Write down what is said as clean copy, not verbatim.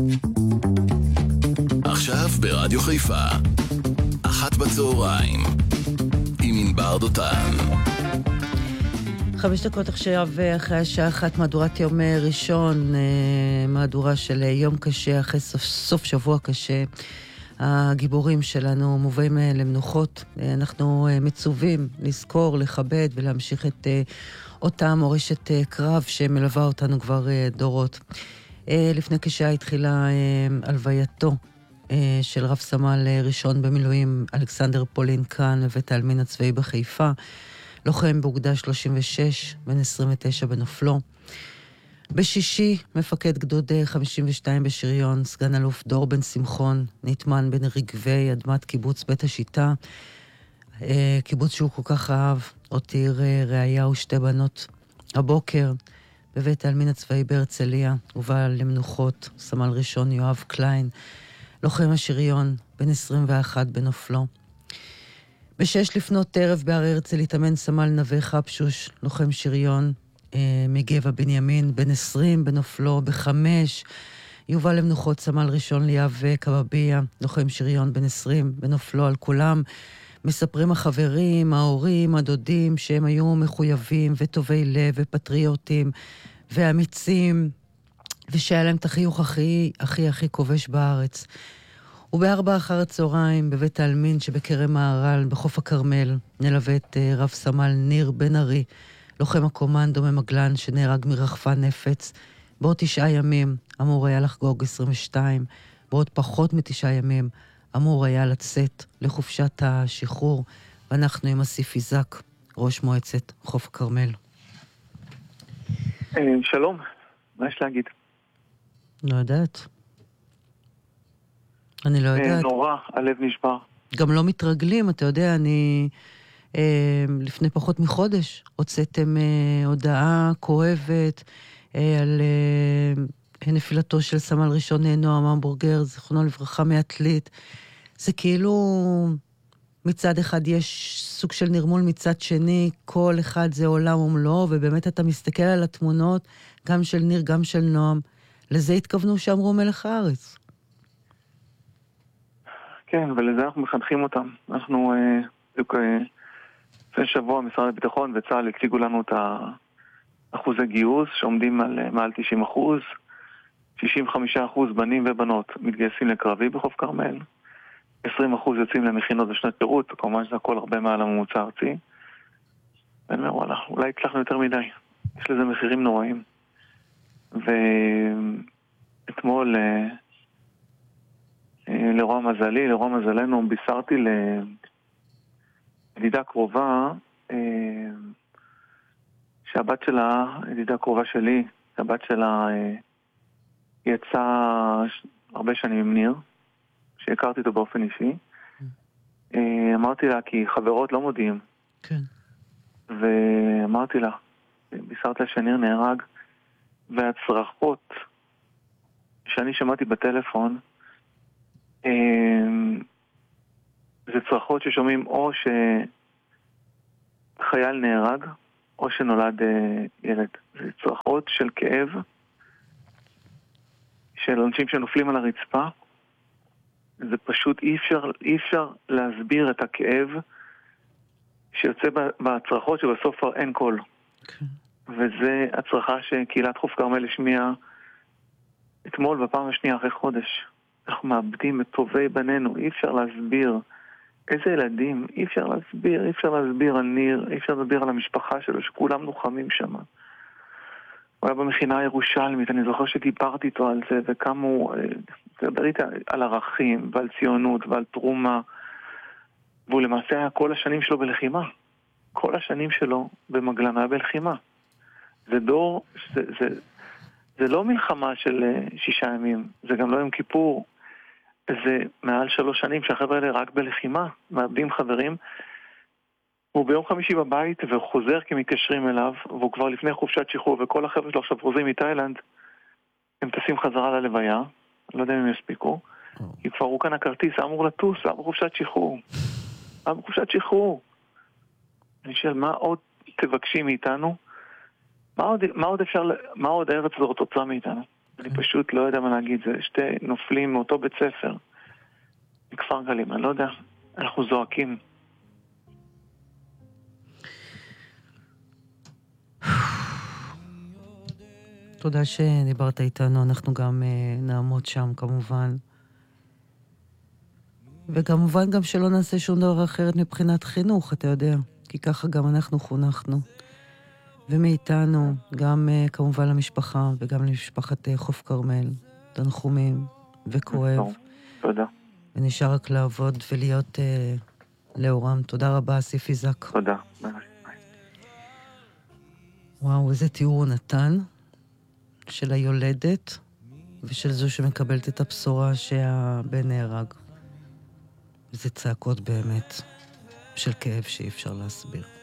עכשיו ברדיו חיפה 13:00 עם ענבר דותן. 5 דקות עכשיו אחרי השעה 1, מהדורת יום ראשון, מהדורה של יום קשה אחרי סוף שבוע קשה. הגיבורים שלנו מובאים למנוחות. אנחנו מצווים לזכור, לכבד ולהמשיך את אותה מורשת קרב שמלווה אותנו כבר דורות. לפני כשעה התחילה הלווייתו של רב סמל ראשון במילואים אלכסנדר פולין כאן בבית העלמין הצבאי בחיפה. לוחם באוגדה 36, בן 29 בנופלו. בשישי, מפקד גדוד 52 בשריון, סגן אלוף דור בן שמחון, נטמן בין רגבי אדמת קיבוץ בית השיטה, קיבוץ שהוא כל כך אהב, הותיר ראיה ושתי בנות. הבוקר, בבית העלמין הצבאי בהרצליה, הובא למנוחות סמל ראשון יואב קליין, לוחם השריון, בן 21 בנופלו. ב6 לפנות ערב בהר הרצל התאמן סמל נווה חפשוש, לוחם שריון מגבע בנימין, בן 20 בנופלו. ב5 יובא למנוחות סמל ראשון ליאב קבביה, לוחם שריון בן 20 בנופלו. על כולם מספרים החברים, ההורים, הדודים, שהם היו מחויבים וטובי לב ופטריוטים ואמיצים, ושהיה להם את החיוך הכי כובש בארץ. וב4 אחר הצהריים בבית העלמין שבקרם מהר"ל בחוף הכרמל נלווה את רב סמל ניר בן ארי, לוחם הקומנדו ממגלן שנהרג מרחפן נפץ. בעוד 9 ימים אמור היה לחגוג 22, בעוד פחות מ9 ימים אמור היה לצאת לחופשת השחרור, ואנחנו עם אסיף איזק, ראש מועצת חוף הכרמל. שלום, מה יש להגיד? לא יודעת. אני לא יודעת. נורא, הלב נשבר. גם לא מתרגלים, אתה יודע, אני לפני פחות מחודש הוצאתם הודעה כואבת על נפילתו של סמל ראשון נועם המבורגר, זיכרונו לברכה, מעתלית. זה כאילו מצד אחד יש סוג של נרמול, מצד שני כל אחד זה עולם ומלואו, ובאמת אתה מסתכל על התמונות, גם של ניר, גם של נועם. לזה התכוונו שאמרו מלך הארץ. כן, ולזה אנחנו מחנכים אותם. אנחנו, לפני שבוע משרד הביטחון וצה"ל הציגו לנו את אחוזי גיוס שעומדים על מעל 90%, 65% בנים ובנות מתגייסים לקרבי בחוף כרמל, 20% יוצאים למכינות ושנת שירות, כמובן שזה הכל הרבה מעל הממוצע הארצי. ואני אומר, וואלה, אולי הצלחנו יותר מדי. יש לזה מחירים נוראים. ואתמול לרוע מזלנו, בישרתי לידידה קרובה, שהבת שלה, ידידה קרובה שלי, הבת שלה יצאה הרבה שנים עם ניר, שהכרתי אותו באופן אישי. אמרתי לה, כי חברות לא מודיעים. כן. ואמרתי לה, בישרתי לה שניר נהרג, והצרחות שאני שמעתי בטלפון, זה צרחות ששומעים או שחייל נהרג או שנולד ילד. זה צרחות של כאב, של אנשים שנופלים על הרצפה. זה פשוט אי אפשר להסביר את הכאב שיוצא בצרחות שבסוף אין קול. כן. וזה הצרחה שקהילת חוף כרמל השמיעה אתמול בפעם השנייה אחרי חודש. אנחנו מאבדים את טובי בנינו, אי אפשר להסביר איזה ילדים, אי אפשר להסביר על ניר, אי אפשר להסביר על המשפחה שלו, שכולם נוחמים שם. הוא היה במכינה הירושלמית, אני זוכר שדיברתי איתו על זה, וכמה הוא דבר איתה על ערכים ועל ציונות ועל תרומה, והוא למעשה היה כל השנים שלו בלחימה. כל השנים שלו במגלן היה בלחימה. זה דור, זה לא מלחמה של 6 ימים, זה גם לא יום כיפור, זה מעל 3 שנים שהחבר'ה האלה רק בלחימה, מאבדים חברים. הוא ביום חמישי בבית והוא חוזר כי מתקשרים אליו, והוא כבר לפני חופשת שחרור, וכל החבר'ה שלו עכשיו חוזרים מתאילנד, הם טסים חזרה ללוויה, לא יודע אם הם יספיקו, כי כבר הוא כאן הכרטיס, אמור לטוס, אמור חופשת שחרור. אני שואל, מה עוד תבקשי מאיתנו? מה עוד הארץ הזאת רוצה מאיתנו? אני פשוט לא יודע מה להגיד, זה שתי נופלים מאותו בית ספר, מכפר גלים, אני לא יודע, אנחנו זועקים. תודה שדיברת איתנו, אנחנו גם נעמוד שם כמובן. וכמובן גם שלא נעשה שום דבר אחרת מבחינת חינוך, אתה יודע, כי ככה גם אנחנו חונכנו. ומאיתנו, גם כמובן למשפחה וגם למשפחת חוף כרמל, תנחומים וכואב. תודה. ונשאר רק לעבוד ולהיות לאורם. תודה רבה, סיף איזק. תודה. וואו, איזה תיאור הוא נתן של היולדת ושל זו שמקבלת את הבשורה שהבן נהרג. וזה צעקות באמת של כאב שאי אפשר להסביר.